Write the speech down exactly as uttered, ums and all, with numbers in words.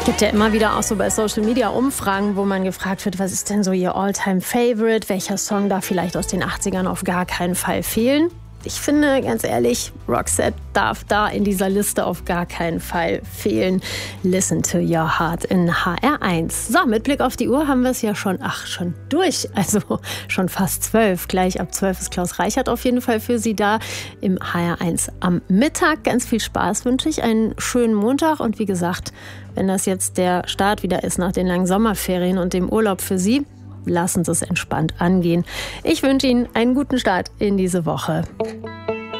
Es gibt ja immer wieder auch so bei Social Media Umfragen, wo man gefragt wird, was ist denn so Ihr All-Time-Favorite? Welcher Song darf vielleicht aus den achtzigern auf gar keinen Fall fehlen? Ich finde, ganz ehrlich, Roxette darf da in dieser Liste auf gar keinen Fall fehlen. Listen to Your Heart in H R eins. So, mit Blick auf die Uhr haben wir es ja schon, ach, schon durch. Also schon fast zwölf. Gleich ab zwölf ist Klaus Reichert auf jeden Fall für Sie da im H R eins am Mittag. Ganz viel Spaß wünsche ich, einen schönen Montag. Und wie gesagt, wenn das jetzt der Start wieder ist nach den langen Sommerferien und dem Urlaub für Sie, lassen Sie es entspannt angehen. Ich wünsche Ihnen einen guten Start in diese Woche.